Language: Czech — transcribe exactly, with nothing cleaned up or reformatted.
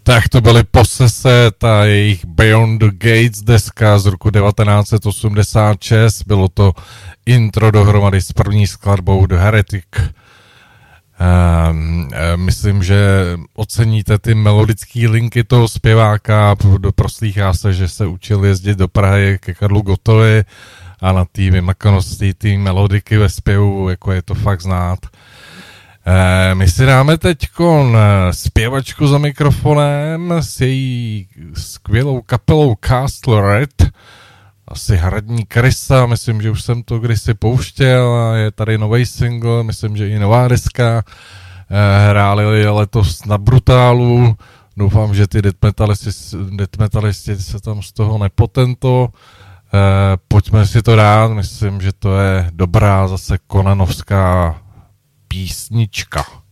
Tak to byly Possessed a jejich Beyond the Gates deska z roku devatenáct set osmdesát šest. Bylo to intro dohromady s první skladbou The Heretic. Um, myslím, že oceníte ty melodické linky toho zpěváka. Proslýchá se, že se učil jezdit do Prahy ke Karlu Gottovi a na té vymakanosti té melodiky ve zpěvu, jako je to fakt znát. Uh, my si dáme teďkon zpěvačku za mikrofonem s její skvělou kapelou Castle Red, asi hradní krysa, myslím, že už jsem to kdysi pouštěl a je tady nový single, myslím, že i nová deska. Uh, hráli letos na Brutálu, doufám, že ty death metalisti, death metalisti se tam z toho nepotento. Uh, pojďme si to dát, myslím, že to je dobrá zase konanovská písnička.